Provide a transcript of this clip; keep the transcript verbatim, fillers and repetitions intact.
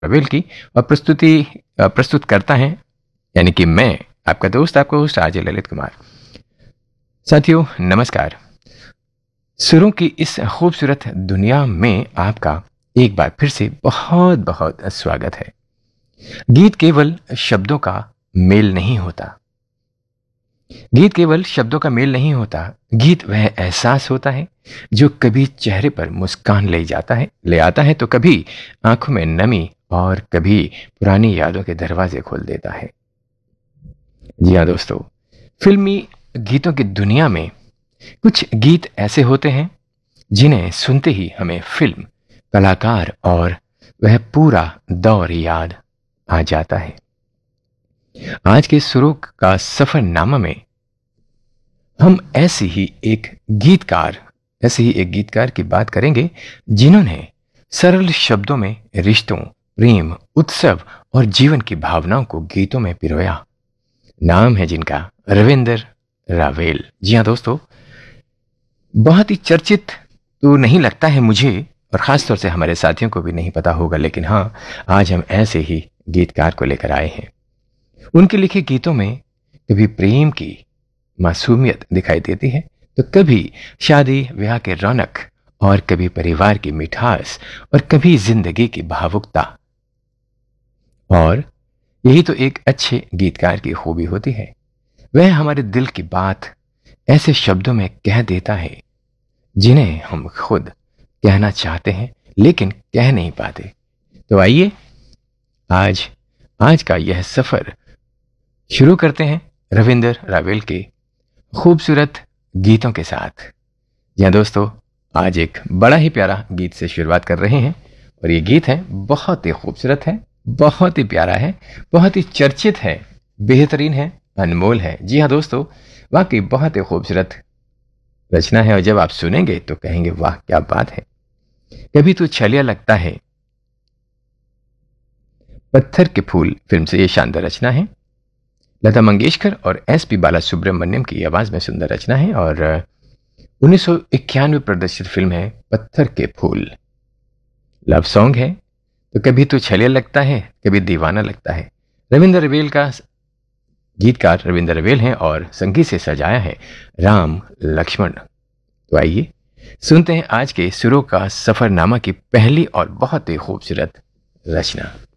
रवेल की और प्रस्तुति अ, प्रस्तुत करता है यानी कि मैं आपका दोस्त आपका होस्ट आरजे ललित कुमार। साथियों नमस्कार। सुरों की इस खूबसूरत दुनिया में आपका एक बार फिर से बहुत बहुत स्वागत है। गीत केवल शब्दों का मेल नहीं होता। गीत केवल शब्दों का मेल नहीं होता। गीत वह एहसास होता है जो कभी चेहरे पर मुस्कान ले जाता है ले आता है तो कभी आंखों में नमी और कभी पुरानी यादों के दरवाजे खोल देता है। जी हाँ दोस्तों, फिल्मी गीतों की दुनिया में कुछ गीत ऐसे होते हैं जिन्हें सुनते ही हमें फिल्म, कलाकार और वह पूरा दौर याद आ जाता है। आज के सुरों का सफरनामा में हम ऐसे ही एक गीतकार ऐसे ही एक गीतकार की बात करेंगे जिन्होंने सरल शब्दों में रिश्तों, प्रेम, उत्सव और जीवन की भावनाओं को गीतों में पिरोया। नाम है जिनका रविंदर रावेल। जी हाँ दोस्तों, बहुत ही चर्चित तो नहीं लगता है मुझे और खासतौर से हमारे साथियों को भी नहीं पता होगा, लेकिन हाँ, आज हम ऐसे ही गीतकार को लेकर आए हैं। उनके लिखे गीतों में कभी प्रेम की मासूमियत दिखाई देती है तो कभी शादी ब्याह के रौनक और कभी परिवार की मिठास और कभी जिंदगी की भावुकता। और यही तो एक अच्छे गीतकार की खूबी होती है, वह हमारे दिल की बात ऐसे शब्दों में कह देता है जिन्हें हम खुद कहना चाहते हैं लेकिन कह नहीं पाते। तो आइए आज आज का यह सफर शुरू करते हैं रविंदर रावेल के खूबसूरत गीतों के साथ। जी हाँ दोस्तों, आज एक बड़ा ही प्यारा गीत से शुरुआत कर रहे हैं और ये गीत है बहुत ही खूबसूरत है, बहुत ही प्यारा है, बहुत ही चर्चित है, बेहतरीन है, अनमोल है। जी हाँ दोस्तों, वाकई बहुत ही खूबसूरत रचना है और जब आप सुनेंगे तो कहेंगे वाह क्या बात है। कभी तो छलिया लगता है, पत्थर के फूल फिल्म से ये शानदार रचना है। लता मंगेशकर और एस पी बाला सुब्रमण्यम की आवाज में सुंदर रचना है और उन्नीस सौ इक्यानवे प्रदर्शित फिल्म है पत्थर के फूल। लव सॉन्ग है तो कभी तो छलिया लगता है, कभी दीवाना लगता है। रविंदर रवेल का गीतकार रविंदर रवेल हैं और संगीत से सजाया है राम लक्ष्मण। तो आइए सुनते हैं आज के सुरों का सफरनामा की पहली और बहुत ही खूबसूरत रचना।